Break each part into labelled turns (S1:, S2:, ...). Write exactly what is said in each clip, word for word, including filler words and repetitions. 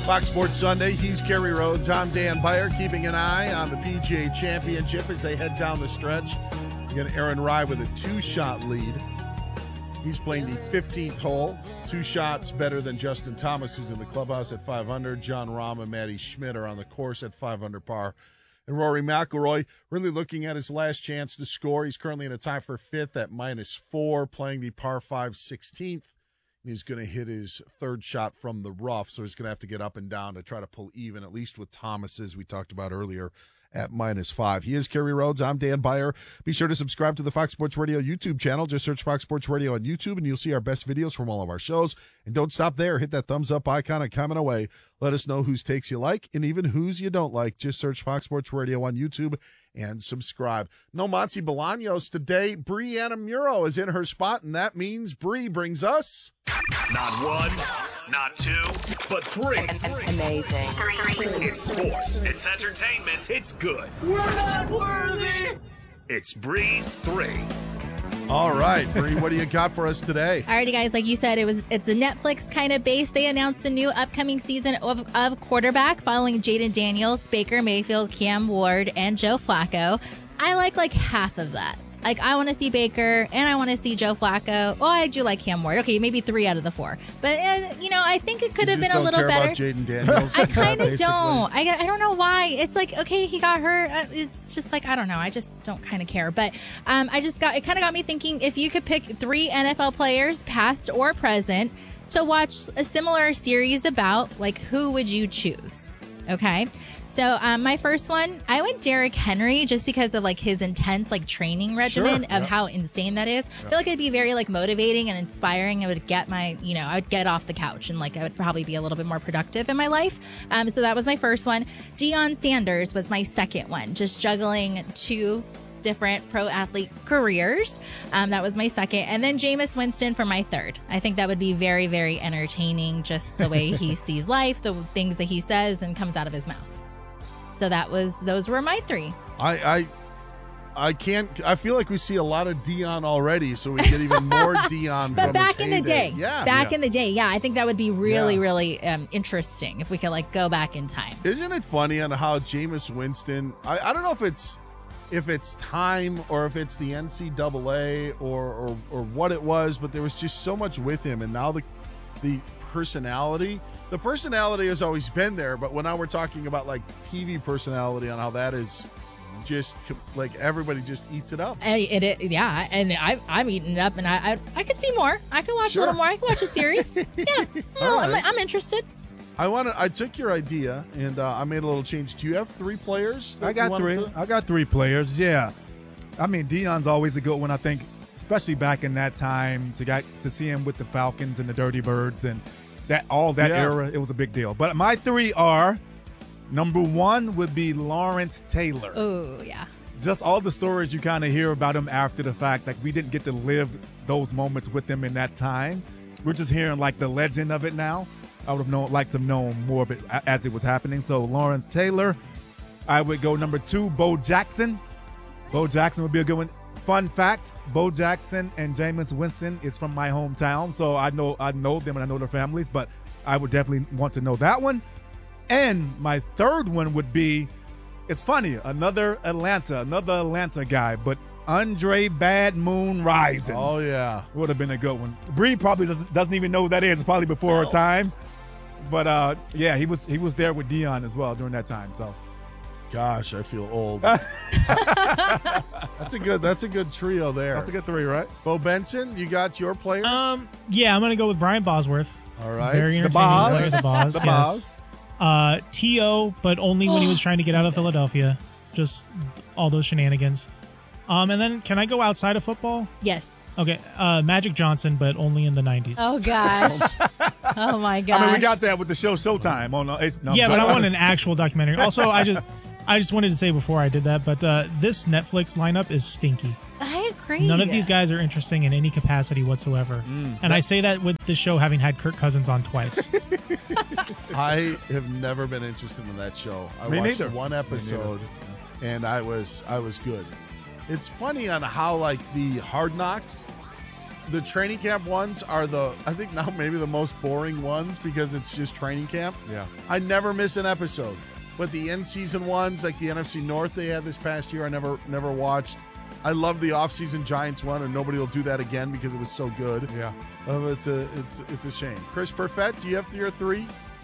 S1: Fox Sports Sunday. He's Kerry Rhodes. I'm Dan Beyer, keeping an eye on the P G A Championship as they head down the stretch. You got Aaron Rai with a two-shot lead. He's playing the fifteenth hole. Two shots better than Justin Thomas, who's in the clubhouse at five under. John Rahm and Matty Schmidt are on the course at five under par. And Rory McIlroy really looking at his last chance to score. He's currently in a tie for fifth at minus four, playing the par five sixteenth. He's going to hit his third shot from the rough, so he's going to have to get up and down to try to pull even, at least with Thomas, as we talked about earlier, at minus five. He is Kerry Rhodes. I'm Dan Beyer. Be sure to subscribe to the Fox Sports Radio YouTube channel. Just search Fox Sports Radio on YouTube, and you'll see our best videos from all of our shows. And don't stop there. Hit that thumbs up icon and comment away. Let us know whose takes you like and even whose you don't like. Just search Fox Sports Radio on YouTube and subscribe. No Monty Bolaños today. Brianna Muro is in her spot, and that means Bree brings us...
S2: Not one, not two, but three.
S3: Amazing.
S2: It's sports. It's entertainment. It's good.
S4: We're not worthy.
S2: It's Bree's Three.
S1: All right, Bree, what do you got for us today?
S5: Alrighty, guys. Like you said, it was it's a Netflix kind of base. They announced a new upcoming season of, of quarterback following Jaden Daniels, Baker Mayfield, Cam Ward, and Joe Flacco. I like like half of that. Like, I want to see Baker, and I want to see Joe Flacco. Well, I do like Cam Ward. Okay, maybe three out of the four. But, uh, you know, I think it could
S1: you
S5: have been
S1: don't
S5: a little
S1: care
S5: better.
S1: About Jaden Daniels,
S5: I kind of
S1: basically?
S5: don't. I, I don't know why. It's like, okay, he got hurt. Uh, it's just like, I don't know. I just don't kind of care. But um, I just got, it kind of got me thinking, if you could pick three N F L players, past or present, to watch a similar series about, like, who would you choose? Okay. So um, my first one, I went Derrick Henry just because of like his intense like training regimen
S1: Sure,
S5: of
S1: yeah.
S5: how insane that is. I feel like it'd be very like motivating and inspiring. It would get my, you know, I would get off the couch and like I would probably be a little bit more productive in my life. Um, so that was my first one. Deion Sanders was my second one, just juggling two different pro athlete careers. Um, that was my second. And then Jameis Winston for my third. I think that would be very, very entertaining, just the way he sees life, the things that he says and comes out of his mouth. So that was, those were my three.
S1: I, I, I can't. I feel like we see a lot of Dion already, so we get even more Dion.
S5: But
S1: from
S5: back
S1: his
S5: in the
S1: heyday.
S5: day,
S1: yeah,
S5: back
S1: yeah.
S5: in the day, yeah, I think that would be really,
S1: Yeah.
S5: really um, interesting if we could like go back in time.
S1: Isn't it funny on how Jameis Winston? I, I don't know if it's if it's time or if it's the N C double A or, or or what it was, but there was just so much with him, and now the the personality. The personality has always been there, but when now we're talking about like T V personality on how that is just like everybody just eats it up.
S5: I, it, it, yeah, and I, I'm eating it up, and I, I, I could see more. I could watch
S1: Sure.
S5: a little more. I could watch a series. Yeah, well, I'm,
S1: right.
S5: I'm interested.
S1: I want to. I took your idea and uh, I made a little change. Do you have three players? that
S6: I
S1: you
S6: got
S1: wanted
S6: three.
S1: to-
S6: I got three players. Yeah, I mean Deion's always a good one. I think, especially back in that time, to get to see him with the Falcons and the Dirty Birds and that all that
S1: Yeah.
S6: era, it was a big deal. But my three are: number one would be Lawrence Taylor.
S5: Oh yeah.
S6: Just all the stories you kind of hear about him after the fact, like we didn't get to live those moments with him in that time. We're just hearing like the legend of it now. I would have known, liked to know more of it a- as it was happening. So Lawrence Taylor. I would go number two, Bo Jackson. Bo Jackson would be a good one. Fun fact: Bo Jackson and Jameis Winston is from my hometown, so I know I know them and I know their families. But I would definitely want to know that one. And my third one would be, it's funny, another Atlanta, another Atlanta guy, but Andre Bad Moon Rising
S1: Oh yeah.
S6: would have been a good one. Bree probably doesn't, doesn't even know who that is. It's probably before her time. But uh, yeah, he was he was there with Dion as well during that time. So
S1: Gosh, I feel old. That's a good. That's a good trio there.
S6: that's a good three, right?
S1: Bo Benson, you got your players.
S7: Um, yeah, I'm gonna go with Brian Bosworth.
S1: All right.
S7: Very
S1: The
S7: entertaining
S6: Boz.
S7: player, the Boz.
S6: The
S7: yes.
S6: Boz.
S7: Uh, T O, but only when he was trying to get out of Philadelphia. Just all those shenanigans. Um, and then can I go outside of football?
S5: Yes.
S7: Okay, uh, Magic Johnson, but only in the nineties.
S5: Oh gosh. Oh my gosh.
S6: I mean, we got that with the show Showtime on. Uh, H- no, I'm
S7: yeah, but I
S6: joking.
S7: want an actual documentary. Also, I just, I just wanted to say before I did that, but uh, this Netflix lineup is stinky.
S5: I agree.
S7: None of these guys are interesting in any capacity whatsoever.
S6: Mm.
S7: And I say that with the show having had Kirk Cousins on twice.
S1: I have never been interested in that show. I
S6: Me
S1: watched
S6: neither.
S1: one
S6: Me
S1: episode,
S6: neither.
S1: and I was I was good. It's funny on how like the Hard Knocks the training camp ones are the, I think now maybe the most boring ones because it's just training camp.
S6: Yeah.
S1: I never miss an episode. But the in-season ones, like the N F C North they had this past year, I never never watched. I love the off-season Giants one, and nobody will do that again because it was so good.
S6: Yeah.
S1: Uh, it's a it's it's a shame. Chris Perfett, do you have your three?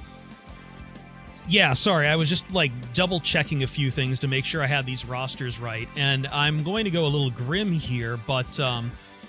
S3: Yeah, sorry. I was just like double checking a few things to make sure I had these rosters right. And I'm going to go a little grim here, but um,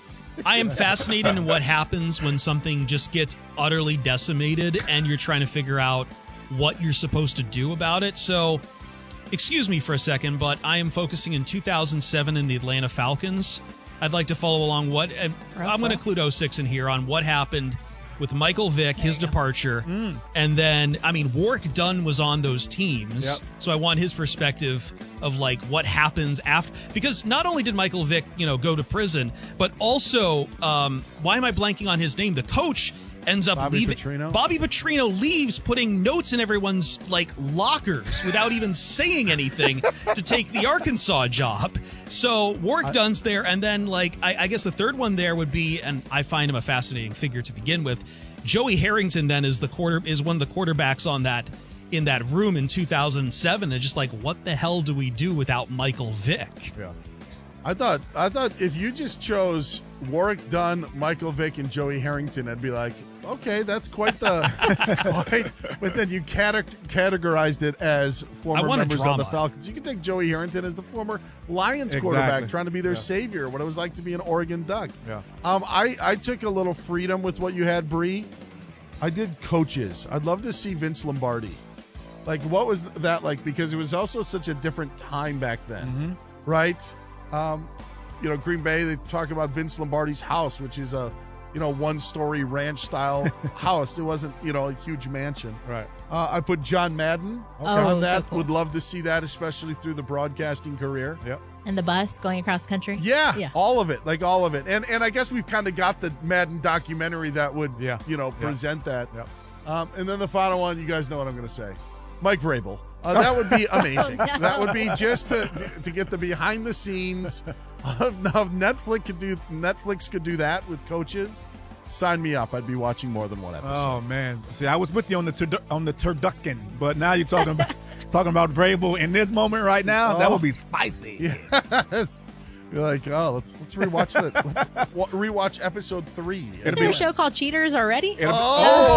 S3: I am fascinated in what happens when something just gets utterly decimated and you're trying to figure out what you're supposed to do about it. So, excuse me for a second, but I am focusing in two thousand seven in the Atlanta Falcons. I'd like to follow along what and I'm going to include oh six in here on what happened with Michael Vick, his departure, mm. and then, I mean, Warwick Dunn was on those teams, yep. so I want his perspective of, like, what happens after, because not only did Michael Vick, you know, go to prison, but also, um, why am I blanking on his name? The coach ends up
S1: Bobby
S3: leaving.
S1: Petrino?
S3: Bobby Petrino leaves, putting notes in everyone's, like, lockers without even saying anything to take the Arkansas job. So Warwick I, Dunn's there, and then, like, I, I guess the third one there would be, and I find him a fascinating figure to begin with, Joey Harrington then is the quarter is one of the quarterbacks on that in that room in two thousand seven, and just like, what the hell do we do without Michael Vick?
S1: Yeah. I thought I thought if you just chose Warwick Dunn, Michael Vick, and Joey Harrington, I'd be like, okay, that's quite the. quite, but then you cate- categorized it as former members of the Falcons. You can take Joey Harrington as the former Lions
S6: exactly.
S1: quarterback, trying to be their
S6: yeah.
S1: savior. What it was like to be an Oregon Duck.
S6: Yeah.
S1: Um, I I took a little freedom with what you had, Bree. I did coaches. I'd love to see Vince Lombardi. Like, what was that like? Because it was also such a different time back then,
S6: mm-hmm.
S1: right? Um, you know, Green Bay, they talk about Vince Lombardi's house, which is a, you know, one-story ranch-style house. It wasn't, you know, a huge mansion.
S6: Right.
S1: Uh, I put John Madden
S5: Oh,
S1: on that.
S5: so cool.
S1: Would love to see that, especially through the broadcasting career.
S6: Yep.
S5: And the bus going across country.
S1: Yeah,
S5: yeah.
S1: all of it, like all of it. And and I guess we've kind of got the Madden documentary that would,
S6: yeah.
S1: you know, present
S6: yeah.
S1: that.
S6: Yep.
S1: Um, and then the final one, you guys know what I'm going to say. Mike Vrabel. Uh, that would be amazing.
S5: Oh, no.
S1: That would be just to, to, to get the behind the scenes of, of Netflix could do. Netflix could do that with coaches. Sign me up. I'd be watching more than one episode.
S6: Oh man, see, I was with you on the tur- on the turducken, but now you're talking about talking about Vrabel in this moment right now. Oh. That would be spicy.
S1: Yes. You're like, oh, let's let's rewatch that. Let's w- rewatch episode three.
S5: Is there a show called Cheaters already?
S6: It'll be,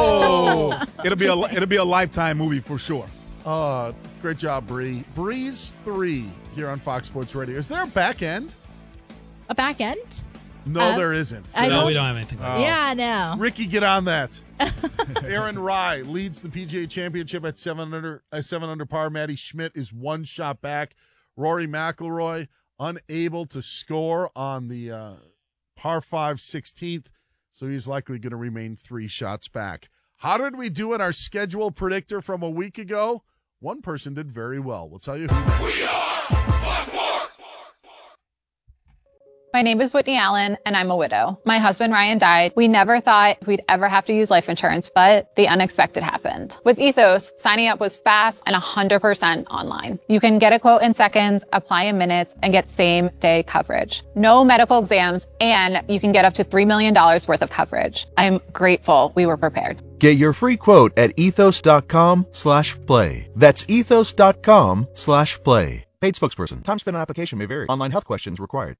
S1: oh,
S6: oh. it'll be a it'll be a Lifetime movie for sure.
S1: Oh, great job, Bree. Breeze three here on Fox Sports Radio. Is there a back end?
S5: A back end?
S1: No,
S5: uh,
S1: there isn't.
S5: I
S3: no,
S5: don't,
S3: we don't have anything.
S6: Oh.
S5: Yeah, no.
S1: Ricky, get on that. Aaron Rye leads the P G A Championship at seven under uh, seven under par. Matty Schmidt is one shot back. Rory McIlroy unable to score on the uh, par five sixteenth, so he's likely going to remain three shots back. How did we do in our schedule predictor from a week ago? One person did very well. We'll tell you who.
S8: We are Fox Sports.
S9: My name is Whitney Allen, and I'm a widow. My husband, Ryan, died. We never thought we'd ever have to use life insurance, but the unexpected happened. With Ethos, signing up was fast and one hundred percent online. You can get a quote in seconds, apply in minutes, and get same-day coverage. No medical exams, and you can get up to three million dollars worth of coverage. I'm grateful we were prepared.
S10: Get your free quote at ethos.com slash play. That's ethos.com slash play. Paid spokesperson. Time spent on application may vary. Online health questions required.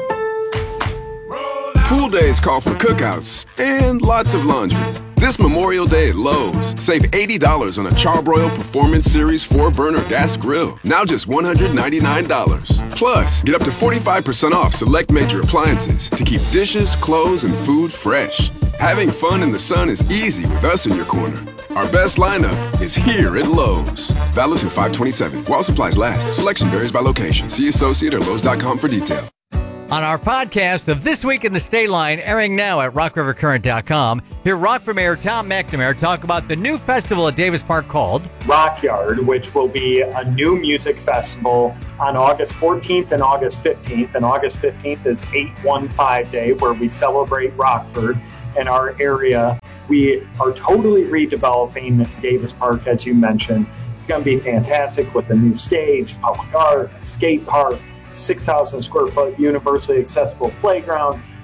S8: Pool days call for cookouts and lots of laundry. This Memorial Day at Lowe's, save eighty dollars on a Charbroil Performance Series four burner gas grill. Now just one hundred ninety-nine dollars. Plus, get up to forty-five percent off select major appliances to keep dishes, clothes, and food fresh. Having fun in the sun is easy with us in your corner. Our best lineup is here at Lowe's. Valid through five twenty-seven. While supplies last. Selection varies by location. See associate or lowes dot com for details.
S11: On our podcast of This Week in the State Line, airing now at rock river current dot com, hear Rock for Mayor Tom McNamara talk about the new festival at Davis Park called
S12: Rock Yard, which will be a new music festival on August fourteenth and August fifteenth. And August fifteenth is eight one five Day, where we celebrate Rockford and our area. We are totally redeveloping Davis Park, as you mentioned. It's going to be fantastic with a new stage, public art, skate park, six thousand square foot universally accessible playground,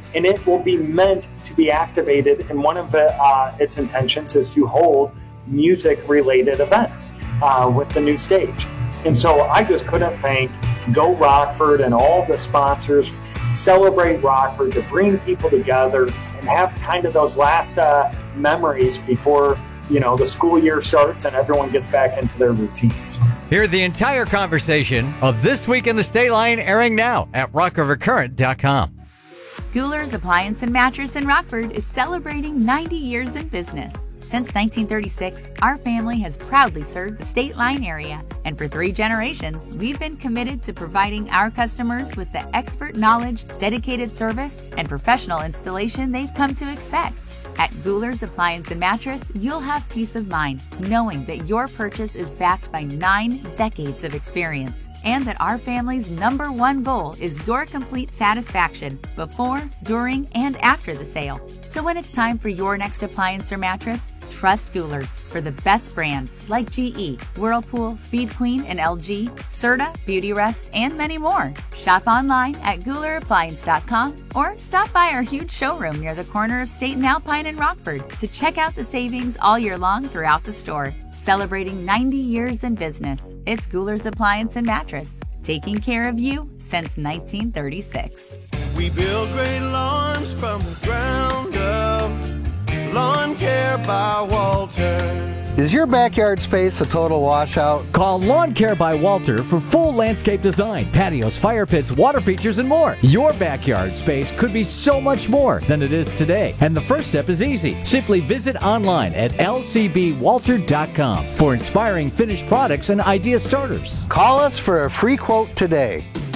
S12: and it will be meant to be activated. And one of the, uh, its intentions is to hold music-related events uh, with the new stage. And so I just couldn't thank Go Rockford and all the sponsors, Celebrate Rockford, to bring people together and have kind of those last uh, memories before, you know, the school year starts and everyone gets back into their routines.
S11: Hear the entire conversation of This Week in the State Line airing now at rock river current dot com.
S13: Gouler's Appliance and Mattress in Rockford is celebrating ninety years in business. Since nineteen thirty-six, our family has proudly served the State Line area, and for three generations, we've been committed to providing our customers with the expert knowledge, dedicated service, and professional installation they've come to expect. At Gouler's Appliance and Mattress, you'll have peace of mind knowing that your purchase is backed by nine decades of experience, and that our family's number one goal is your complete satisfaction before, during, and after the sale. So when it's time for your next appliance or mattress, trust Gouler's for the best brands like G E, Whirlpool, Speed Queen, and L G, Serta, Beautyrest, and many more. Shop online at Gouler Appliance dot com or stop by our huge showroom near the corner of State and Alpine in Rockford to check out the savings all year long throughout the store. Celebrating ninety years in business, it's Gouler's Appliance and Mattress, taking care of you since nineteen thirty-six.
S4: We build great lawns from the ground up. Lawn Care by Walter.
S14: Is your backyard space a total washout?
S15: Call Lawn Care by Walter for full landscape design, patios, fire pits, water features, and more. Your backyard space could be so much more than it is today, and the first step is easy. Simply visit online at L C B walter dot com for inspiring finished products and idea starters.
S14: Call us for a free quote today.